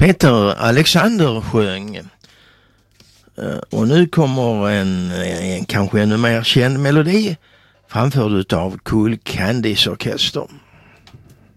Peter Alexander sjöng. Och nu kommer en kanske ännu mer känd melodi framförd av Cool Candies orkester.